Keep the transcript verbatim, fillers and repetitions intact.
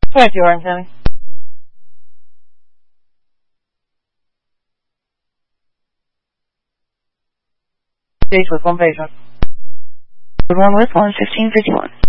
Correct, you are, Sammy. Dates with one patient. One with one, fifteen fifty-one.